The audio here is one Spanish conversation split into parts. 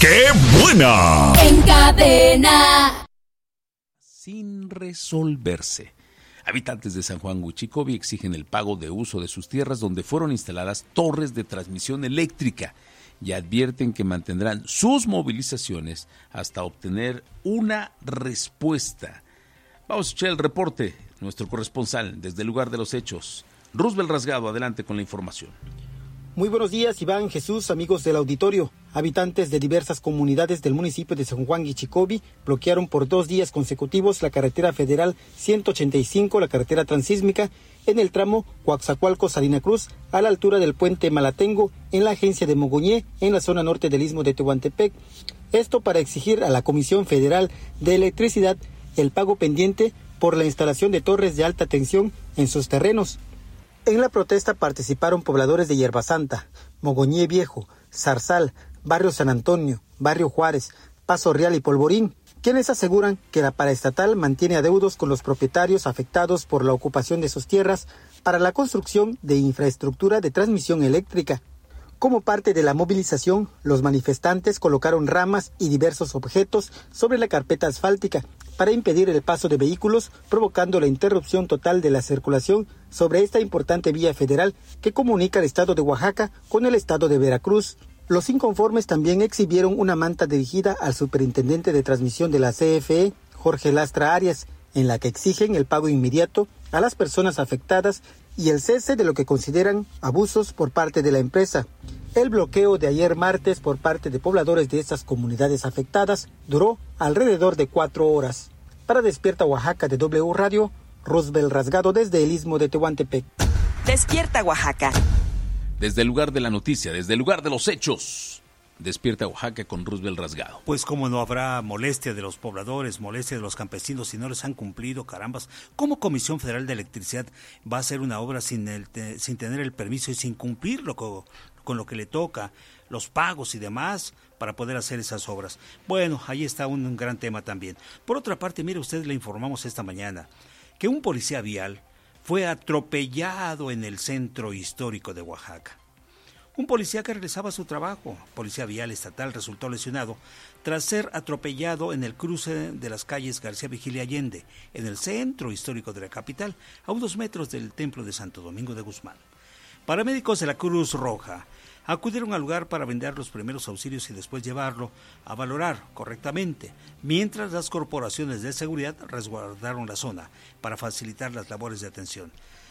¡Qué buena! En Cadena. Sin resolverse. Habitantes de San Juan Huichicobi exigen el pago de uso de sus tierras donde fueron instaladas torres de transmisión eléctrica y advierten que mantendrán sus movilizaciones hasta obtener una respuesta. Vamos a escuchar el reporte, nuestro corresponsal desde el lugar de los hechos. Roosevelt Rasgado, adelante con la información. Muy buenos días, Iván, Jesús, amigos del auditorio. Habitantes de diversas comunidades del municipio de San Juan Huichicobi bloquearon por 2 días consecutivos la carretera federal 185, la carretera transísmica, en el tramo Coaxacualco-Salina Cruz, a la altura del puente Malatengo, en la agencia de Mogoñé, en la zona norte del istmo de Tehuantepec. Esto para exigir a la Comisión Federal de Electricidad el pago pendiente por la instalación de torres de alta tensión en sus terrenos. En la protesta participaron pobladores de Hierbasanta, Mogoñé Viejo, Zarzal, Barrio San Antonio, Barrio Juárez, Paso Real y Polvorín, quienes aseguran que la paraestatal mantiene adeudos con los propietarios afectados por la ocupación de sus tierras para la construcción de infraestructura de transmisión eléctrica. Como parte de la movilización, los manifestantes colocaron ramas y diversos objetos sobre la carpeta asfáltica para impedir el paso de vehículos, provocando la interrupción total de la circulación sobre esta importante vía federal que comunica el estado de Oaxaca con el estado de Veracruz. Los inconformes también exhibieron una manta dirigida al superintendente de transmisión de la CFE, Jorge Lastra Arias, en la que exigen el pago inmediato a las personas afectadas y el cese de lo que consideran abusos por parte de la empresa. El bloqueo de ayer martes por parte de pobladores de estas comunidades afectadas duró alrededor de 4 horas. Para Despierta Oaxaca de W Radio, Roosevelt Rasgado desde el istmo de Tehuantepec. Despierta Oaxaca. Desde el lugar de la noticia, desde el lugar de los hechos. Despierta Oaxaca con Roosevelt Rasgado. Pues como no habrá molestia de los pobladores, molestia de los campesinos si no les han cumplido, carambas. ¿Cómo Comisión Federal de Electricidad va a hacer una obra sin tener el permiso y sin cumplirlo con lo que le toca, los pagos y demás para poder hacer esas obras? Bueno, ahí está un gran tema también. Por otra parte, mire usted, le informamos esta mañana que un policía vial fue atropellado en el centro histórico de Oaxaca. Un policía que regresaba a su trabajo, policía vial estatal, resultó lesionado tras ser atropellado en el cruce de las calles García Vigil y Allende, en el centro histórico de la capital, a unos metros del templo de Santo Domingo de Guzmán. Paramédicos de la Cruz Roja acudieron al lugar para brindar los primeros auxilios y después llevarlo a valorar correctamente, mientras las corporaciones de seguridad resguardaron la zona para facilitar las labores de atención.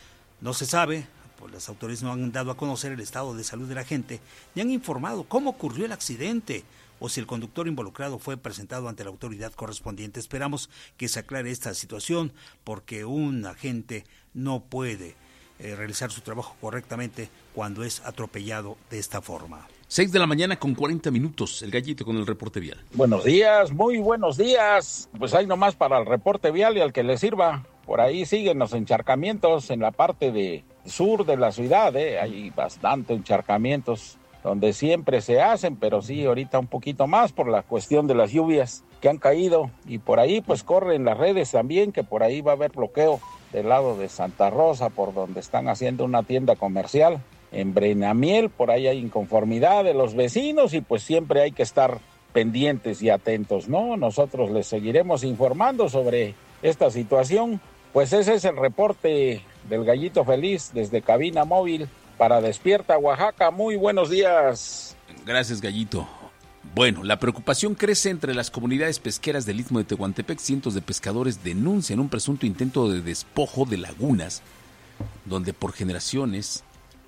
No se sabe, pues las autoridades no han dado a conocer el estado de salud de la gente, ni han informado cómo ocurrió el accidente o si el conductor involucrado fue presentado ante la autoridad correspondiente. Esperamos que se aclare esta situación porque un agente no puede realizar su trabajo correctamente cuando es atropellado de esta forma. 6 de la mañana con 40 minutos, el Gallito con el reporte vial. Buenos días, muy buenos días. Pues hay nomás para el reporte vial y al que le sirva. Por ahí siguen los encharcamientos en la parte de sur de la ciudad, hay bastante encharcamientos donde siempre se hacen, pero sí ahorita un poquito más por la cuestión de las lluvias que han caído, y por ahí pues corren las redes también que por ahí va a haber bloqueo del lado de Santa Rosa, por donde están haciendo una tienda comercial. En Brenamiel, por ahí hay inconformidad de los vecinos y pues siempre hay que estar pendientes y atentos, ¿no? Nosotros les seguiremos informando sobre esta situación. Pues ese es el reporte del Gallito Feliz desde Cabina Móvil para Despierta Oaxaca. Muy buenos días. Gracias, Gallito. Bueno, la preocupación crece entre las comunidades pesqueras del istmo de Tehuantepec. Cientos de pescadores denuncian un presunto intento de despojo de lagunas donde por generaciones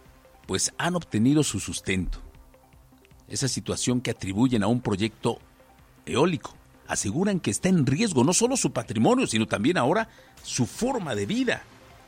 pues han obtenido su sustento. Esa situación que atribuyen a un proyecto eólico. Aseguran que está en riesgo no solo su patrimonio, sino también ahora su forma de vida.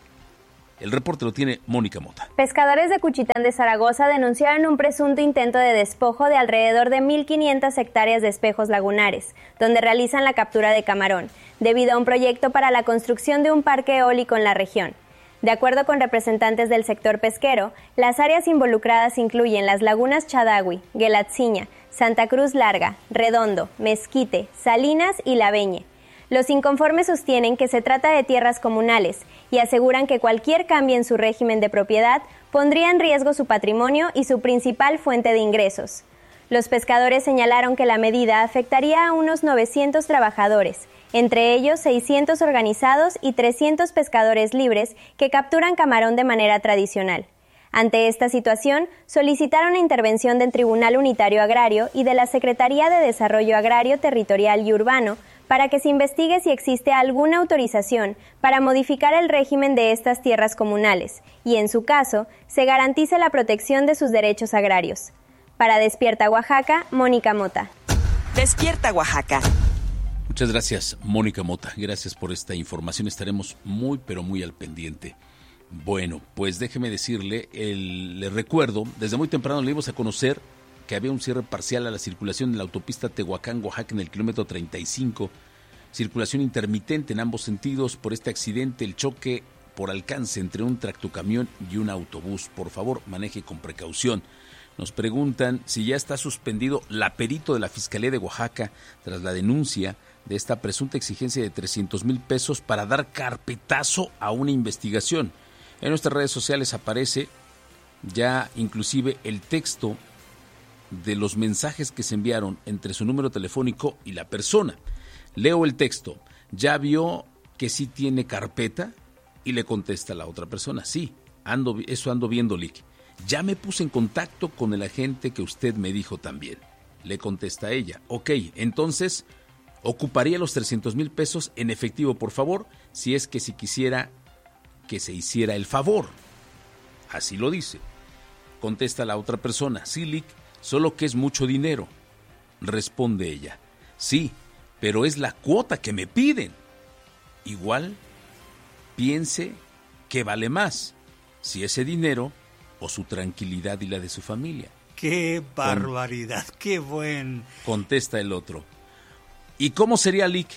El reporte lo tiene Mónica Mota. Pescadores de Cuchitán de Zaragoza denunciaron un presunto intento de despojo de alrededor de 1.500 hectáreas de espejos lagunares, donde realizan la captura de camarón, debido a un proyecto para la construcción de un parque eólico en la región. De acuerdo con representantes del sector pesquero, las áreas involucradas incluyen las lagunas Chadagui, Guelatziña, Santa Cruz Larga, Redondo, Mezquite, Salinas y Laveñe. Los inconformes sostienen que se trata de tierras comunales y aseguran que cualquier cambio en su régimen de propiedad pondría en riesgo su patrimonio y su principal fuente de ingresos. Los pescadores señalaron que la medida afectaría a unos 900 trabajadores, entre ellos 600 organizados y 300 pescadores libres que capturan camarón de manera tradicional. Ante esta situación, solicitaron la intervención del Tribunal Unitario Agrario y de la Secretaría de Desarrollo Agrario, Territorial y Urbano para que se investigue si existe alguna autorización para modificar el régimen de estas tierras comunales y, en su caso, se garantice la protección de sus derechos agrarios. Para Despierta Oaxaca, Mónica Mota. Despierta Oaxaca. Muchas gracias, Mónica Mota. Gracias por esta información. Estaremos muy, pero muy al pendiente. Bueno, pues déjeme decirle, le recuerdo, desde muy temprano le dimos a conocer que había un cierre parcial a la circulación en la autopista Tehuacán-Oaxaca en el kilómetro 35, circulación intermitente en ambos sentidos por este accidente, el choque por alcance entre un tractocamión y un autobús. Por favor, maneje con precaución. Nos preguntan si ya está suspendido el aperito de la Fiscalía de Oaxaca tras la denuncia de esta presunta exigencia de 300,000 pesos para dar carpetazo a una investigación. En nuestras redes sociales aparece ya inclusive el texto de los mensajes que se enviaron entre su número telefónico y la persona. Leo el texto. ¿Ya vio que sí tiene carpeta? Y le contesta la otra persona. Sí, ando viendo, Lick. Ya me puse en contacto con el agente que usted me dijo también. Le contesta ella. Ok, entonces ocuparía los 300,000 pesos en efectivo, por favor, si es que si quisiera que se hiciera el favor. Así lo dice. Contesta la otra persona. Sí, Lick, solo que es mucho dinero. Responde ella. Sí, pero es la cuota que me piden. Igual, piense que vale más, si ese dinero o su tranquilidad y la de su familia. ¡Qué barbaridad! ¡Qué buen! Contesta el otro. ¿Y cómo sería, Lick?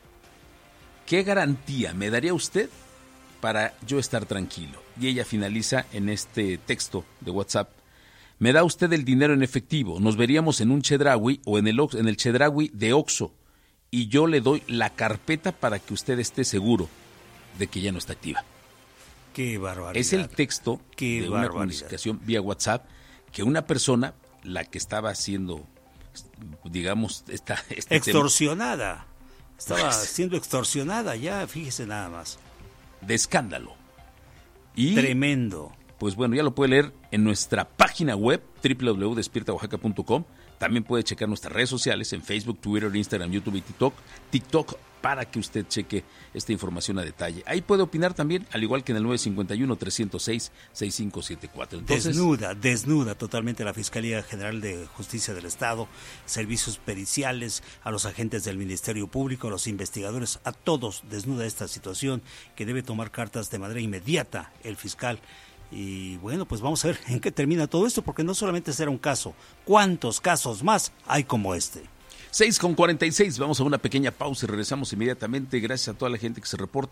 ¿Qué garantía me daría usted para yo estar tranquilo? Y ella finaliza en este texto de WhatsApp. Me da usted el dinero en efectivo, nos veríamos en un Chedraui o en el Chedraui de Oxxo y yo le doy la carpeta para que usted esté seguro de que ya no está activa. ¡Qué barbaridad! Es el texto de una comunicación vía WhatsApp que una persona, la que estaba haciendo, digamos, extorsionada. Estaba siendo extorsionada ya, fíjese nada más. De escándalo. Y tremendo. Pues bueno, ya lo puede leer en nuestra página web www.despiertaoaxaca.com. También puede checar nuestras redes sociales en Facebook, Twitter, Instagram, YouTube y TikTok para que usted cheque esta información a detalle. Ahí puede opinar también, al igual que en el 951-306-6574. Entonces, desnuda totalmente la Fiscalía General de Justicia del Estado, servicios periciales, a los agentes del Ministerio Público, a los investigadores, a todos desnuda esta situación que debe tomar cartas de manera inmediata el fiscal. Y bueno, pues vamos a ver en qué termina todo esto, porque no solamente será un caso. ¿Cuántos casos más hay como este? 6:46, vamos a una pequeña pausa y regresamos inmediatamente. Gracias a toda la gente que se reporta,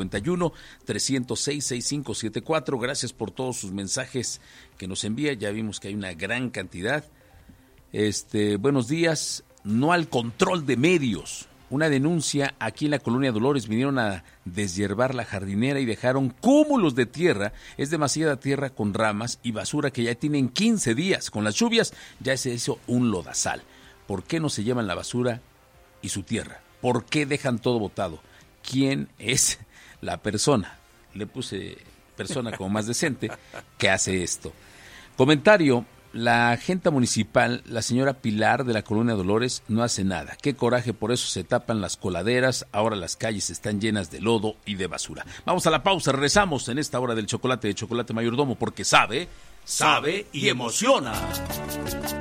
951-306-6574. Gracias por todos sus mensajes que nos envía, ya vimos que hay una gran cantidad. Buenos días, no al control de medios. Una denuncia aquí en la colonia Dolores, vinieron a deshiervar la jardinera y dejaron cúmulos de tierra. Es demasiada tierra con ramas y basura que ya tienen 15 días. Con las lluvias ya se hizo un lodazal. ¿Por qué no se llevan la basura y su tierra? ¿Por qué dejan todo botado? ¿Quién es la persona? Le puse persona como más decente que hace esto. Comentario. La agente municipal, la señora Pilar de la colonia Dolores, no hace nada. Qué coraje, por eso se tapan las coladeras. Ahora las calles están llenas de lodo y de basura. Vamos a la pausa, regresamos en esta hora del chocolate de Chocolate Mayordomo, porque sabe y emociona.